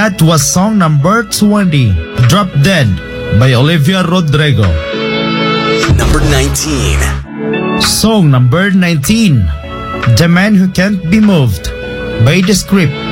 That was song number 20, Drop Dead by Olivia Rodrigo. Number 19. Song number 19, The Man Who Can't Be Moved by The Script.